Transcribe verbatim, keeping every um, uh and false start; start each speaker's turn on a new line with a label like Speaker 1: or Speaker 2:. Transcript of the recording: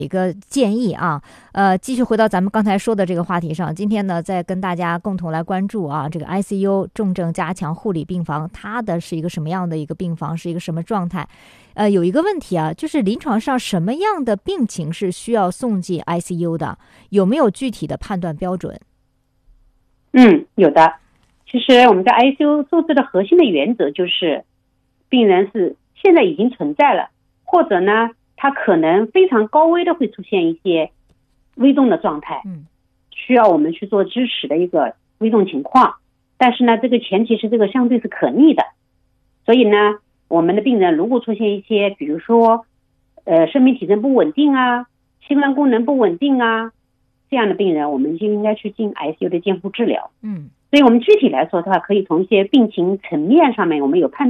Speaker 1: 一个建议啊，呃，继续回到咱们刚才说的这个话题上，今天呢，再跟大家共同来关注啊，这个 I C U 重症加强护理病房，它的是一个什么样的一个病房，是一个什么状态？呃，有一个问题啊，就是临床上什么样的病情是需要送进 I C U 的？有没有具体的判断标准？
Speaker 2: 嗯，有的。其实我们在 I C U 收治的核心的原则就是，病人是现在已经存在了，或者呢，他可能非常高危的会出现一些危重的状态，
Speaker 1: 嗯，
Speaker 2: 需要我们去做支持的一个危重情况。但是呢，这个前提是这个相对是可逆的。所以呢，我们的病人如果出现一些，比如说，呃，生命体征不稳定啊，器官功能不稳定啊，这样的病人，我们就应该去进 I C U 的监护治疗。
Speaker 1: 嗯，
Speaker 2: 所以我们具体来说的话，可以从一些病情层面上面，我们有判